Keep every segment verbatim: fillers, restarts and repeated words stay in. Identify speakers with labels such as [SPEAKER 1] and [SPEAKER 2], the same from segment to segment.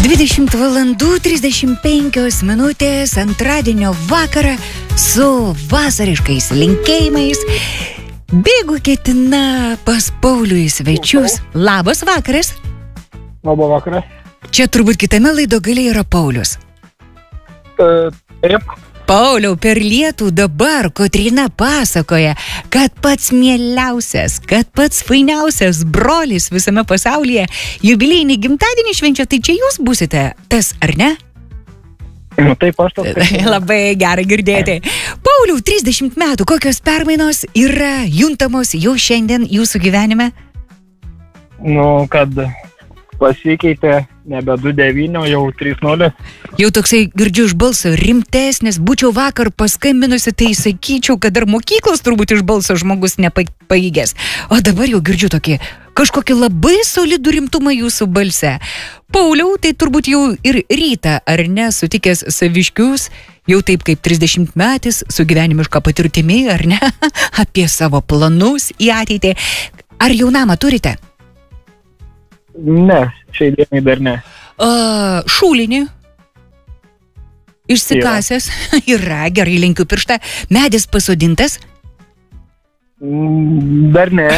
[SPEAKER 1] dvidešimt valandų trisdešimt penkios minutės antradienio vakarą su vasariškais linkėjimais. Bėgu ketina pas Paulių į svečius. Labas vakaras.
[SPEAKER 2] Labas vakaras.
[SPEAKER 1] Čia turbūt kitame laido gale yra Paulius.
[SPEAKER 2] Uh, taip.
[SPEAKER 1] Pauliau, per lietų dabar Kotryna pasakoja, kad pats mieliausias, kad pats fainiausias brolis visame pasaulyje jubiliejinį gimtadienį švenčia, tai čia jūs būsite tas, ar ne?
[SPEAKER 2] Nu, taip, aš tas.
[SPEAKER 1] Labai gera girdėti. Pauliau, trisdešimt metų, kokios permainos yra juntamos jau šiandien jūsų gyvenime?
[SPEAKER 2] Nu, kad pasikeitė nebe du devyni, jau trys nulis.
[SPEAKER 1] Jau toksai, girdžiu, iš balso rimtesnis, būčiau vakar paskambinusi, tai sakyčiau, kad dar mokyklos turbūt iš balso žmogus nepaigęs. O dabar jau girdžiu tokį, kažkokį labai solidų rimtumą jūsų balse. Pauliau, tai turbūt jau ir rytą, ar ne, sutikęs saviškius, jau taip kaip trisdešimt metais, su gyvenimiška patirtimi, ar ne, apie savo planus į ateitį. Ar jau namą turite?
[SPEAKER 2] Ne, šiai dienai dar ne.
[SPEAKER 1] Uh, šūlinį? Išsikasęs? Yra. Yra, gerai, lenkiu pirštą. Medis pasodintas?
[SPEAKER 2] Dar ne.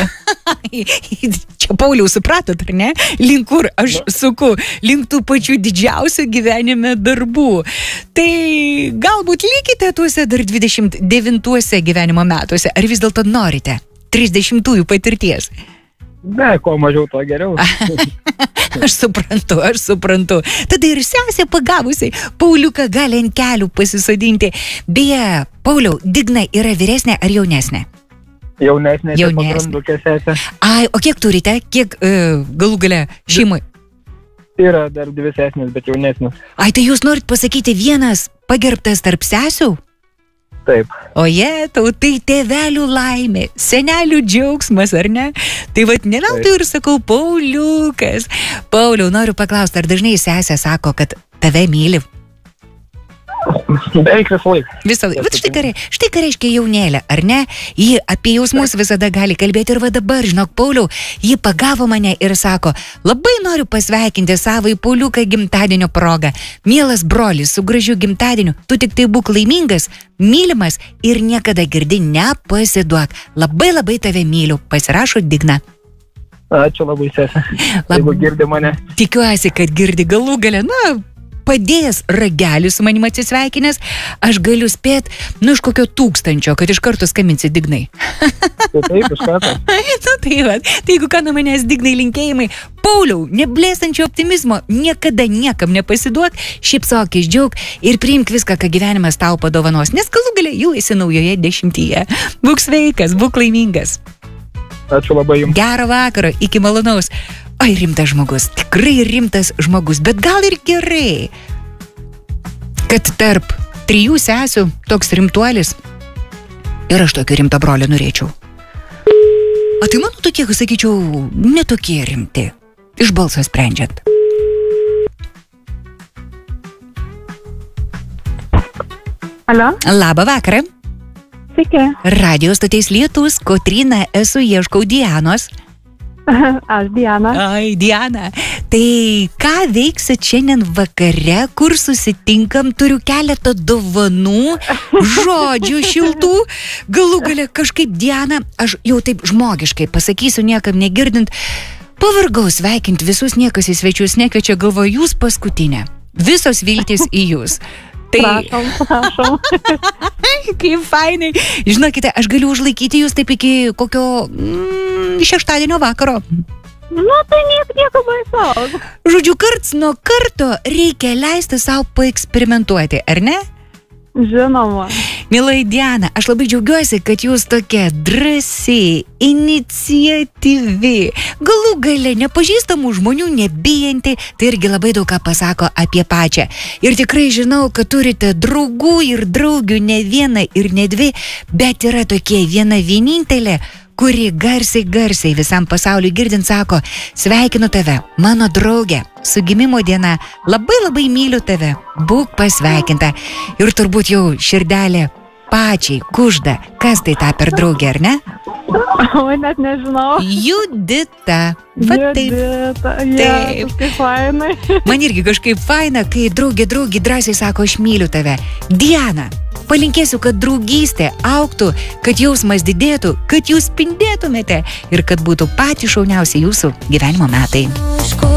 [SPEAKER 1] Čia, Pauliau, supratot, ar ne? Link kur aš suku? Link tų pačių didžiausių gyvenime darbų. Tai galbūt likite tuose dar dvidešimt devintuose gyvenimo metuose. Ar vis dėlto norite trisdešimtųjų patirties?
[SPEAKER 2] Ne, kuo mažiau, to geriau.
[SPEAKER 1] Aš suprantu, aš suprantu. Tada ir sesė pagavusiai Pauliuką gali ant kelių pasisodinti. Beje, Pauliau, Digna yra vyresnė ar jaunesnė?
[SPEAKER 2] Jaunesnė,
[SPEAKER 1] Jaunesnė.
[SPEAKER 2] tai pagrindukė sesė.
[SPEAKER 1] Ai, o kiek turite? Kiek uh, galų gale šeimai?
[SPEAKER 2] Yra dar dvi sesnės, bet jaunesnės.
[SPEAKER 1] Ai, tai jūs norit pasakyti vienas pagerbtas tarp sesių?
[SPEAKER 2] Taip.
[SPEAKER 1] O jie, tau tai tėvelių laimė, senelių džiaugsmas, ar ne? Tai vat ne veltui ir sakau, Pauliukas. Pauliau, noriu paklausti, ar dažnai sesė sako, kad tave myli?
[SPEAKER 2] Beveik visą laiką.
[SPEAKER 1] Visą laiką. Vat štai ką, štai ką reiškia jaunėlė, ar ne? Ji apie jausmus visada gali kalbėti ir va dabar, žinok, Pauliau, ji pagavo mane ir sako, labai noriu pasveikinti savai Pauliuką gimtadienio progą. Mielas brolis, su gražiu gimtadieniu, tu tik tai būk laimingas, mylimas ir niekada girdi nepasiduok. Labai labai tave myliu, pasirašo Digna.
[SPEAKER 2] Ačiū labai, sesė.
[SPEAKER 1] Lab...
[SPEAKER 2] Jeigu girdi mane.
[SPEAKER 1] Tikiuosi, kad girdi galų gale, na... padėjęs ragelį su manim atsisveikinęs, aš galiu spėt, nu iš kokio tūkstančio, kad iš karto skambinsi Dignai.
[SPEAKER 2] Tai taip, iš karto.
[SPEAKER 1] Nu tai va, tai jeigu ką nuo manęs Dignai linkėjimai, Pauliau, neblėstančio optimizmo, niekada niekam nepasiduok, šypsokis, džiauk ir priimk viską, ką gyvenimas tau padovanos, nes galų gale jau esi naujoje dešimtyje. Būk sveikas, būk laimingas.
[SPEAKER 2] Ačiū labai jums.
[SPEAKER 1] Gero vakaro, iki malonaus. Oi, rimtas žmogus, tikrai rimtas žmogus, bet gal ir gerai, kad tarp trijų sesių toks rimtuolis ir aš tokį rimtą brolį norėčiau. O tai mano tokie, sakyčiau, netokie rimti, iš balso sprendžiant.
[SPEAKER 3] Alio?
[SPEAKER 1] Labą vakarą.
[SPEAKER 3] Sveiki.
[SPEAKER 1] Radio stoties Lietus, Kotryna, esu, ieškau Dianos.
[SPEAKER 3] Aš Diana.
[SPEAKER 1] Ai, Diana. Tai ką veiksit šiandien vakare, kur susitinkam, turiu keletą dovanų, žodžių šiltų. Galų gale kažkaip, Diana, aš jau taip žmogiškai pasakysiu, niekam negirdint, pavargau sveikinti visus, niekas į svečius nekviečia, galvoju, jūs paskutinė. Visos viltys į jūs. Tai...
[SPEAKER 3] Prašom, prašom.
[SPEAKER 1] Kaip fainai. Žinokite, aš galiu užlaikyti jūs taip iki kokio mm, šeštadienio vakaro.
[SPEAKER 3] Nu, tai niek, nieko baisaus.
[SPEAKER 1] Žodžiu, karts nuo karto reikia leisti savo paeksperimentuoti, ar ne?
[SPEAKER 3] Žinoma.
[SPEAKER 1] Mielai Diana, aš labai džiaugiuosi, kad jūs tokia drąsi, iniciatyvi, galų gale nepažįstamų žmonių nebijanti, tai irgi labai daug ką pasako apie pačią. Ir tikrai žinau, kad turite draugų ir draugių ne vieną ir ne dvi, bet yra tokie viena vienintelė, kuri garsiai, garsiai visam pasauliu girdint sako, sveikinu tave, mano draugė, su gimimo diena, labai labai myliu tave, būk pasveikinta. Ir turbūt jau širdelė pačiai kužda, kas tai ta per draugė, ar ne?
[SPEAKER 3] O, net nežinau.
[SPEAKER 1] Judita. Va taip.
[SPEAKER 3] Judita,
[SPEAKER 1] Taip.
[SPEAKER 3] ja, kaip fainai.
[SPEAKER 1] Man irgi kažkaip faina, kai draugė draugė drąsiai sako, aš myliu tave. Diana, palinkėsiu, kad draugystė augtų, kad jausmas didėtų, kad jūs spindėtumėte ir kad būtų patys šauniausi jūsų gyvenimo metai.